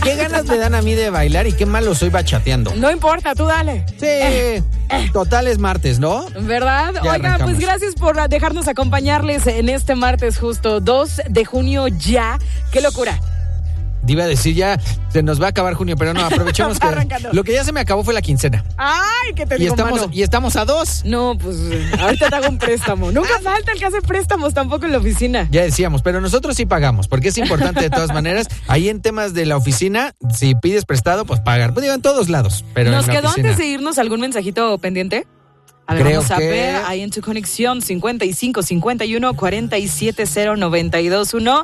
qué ganas me dan a mí de bailar y qué malo soy bachateando. No importa, tú dale. Sí, total es martes, ¿no? ¿Verdad? Ya Oiga, arrancamos. pues gracias por dejarnos acompañarles en este martes justo 2 de junio ya. ¡Qué locura! Iba a decir ya, se nos va a acabar junio, pero no, aprovechemos que Arrancando. lo que ya se me acabó fue la quincena. ¡Ay, qué te digo, mano! Y estamos a 2. No, pues ahorita te hago un préstamo. Nunca falta el que hace préstamos tampoco en la oficina. Ya decíamos, pero nosotros sí pagamos, porque es importante de todas maneras. Ahí en temas de la oficina, si pides prestado, pues pagar. Pues digo, en todos lados, pero ¿Nos en la quedó oficina. antes de irnos algún mensajito pendiente? A ver, Creo vamos a que- ver, ahí en tu conexión 55 51 47 0 92 1.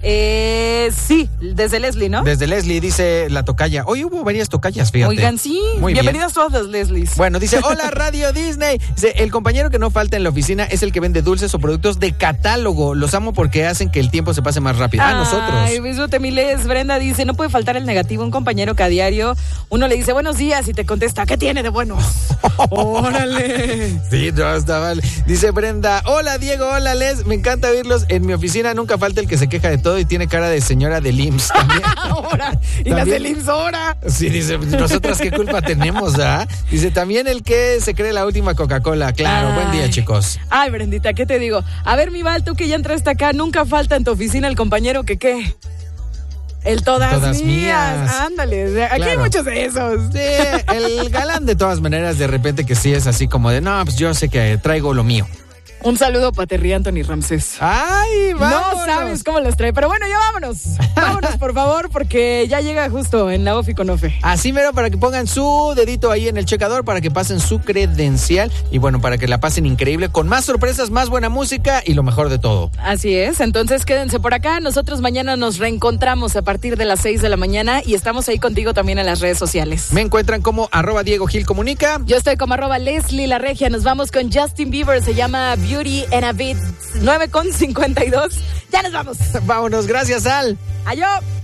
Sí, desde Leslie, ¿no? Desde Leslie dice la tocaya. Hoy hubo varias tocayas, fíjate. Oigan, sí. Muy bien. Bienvenidas todas las Leslies. Bueno, dice, hola Radio Disney. Dice, el compañero que no falta en la oficina es el que vende dulces o productos de catálogo. Los amo porque hacen que el tiempo se pase más rápido. Nosotros. Ay, besóte, Miles. Brenda dice, no puede faltar el negativo. Un compañero que a diario uno le dice buenos días y te contesta, ¿qué tiene de bueno? ¡Órale! Sí, no, está mal. Dice Brenda, hola Diego, hola Les, me encanta oírlos. En mi oficina nunca falta el que se queja de todo y tiene cara de señora del IMSS también. Ahora. Y las También- del IMSS ahora. Sí, dice, nosotras qué culpa tenemos, ¿ah? Dice, también el que se cree la última Coca-Cola. Claro, buen día, Ay. chicos. Ay, Brendita, ¿qué te digo? A ver, mi Val, tú que ya entraste acá, nunca falta en tu oficina el compañero que ¿qué? El todas mías. Ándale, aquí hay Claro. muchos de esos. Sí, el galán de todas maneras, de repente que sí es así como de, no, pues yo sé que traigo lo mío. Un saludo para Terry Anthony Ramsés. ¡Ay, vámonos! No sabes cómo los trae, pero bueno, ya vámonos. Vámonos, por favor, porque ya llega justo en la OFI con OFE. Así mero, para que pongan su dedito ahí en el checador, para que pasen su credencial y bueno, para que la pasen increíble, con más sorpresas, más buena música y lo mejor de todo. Así es, entonces quédense por acá. Nosotros mañana nos reencontramos a partir de las 6 de la mañana y estamos ahí contigo también en las redes sociales. Me encuentran como @DiegoGilComunica. Yo estoy como @Leslie La Regia. Nos vamos con Justin Bieber, se llama Beauty and a Beat, 9:52. Ya nos vamos. Vámonos, gracias Al. Adiós.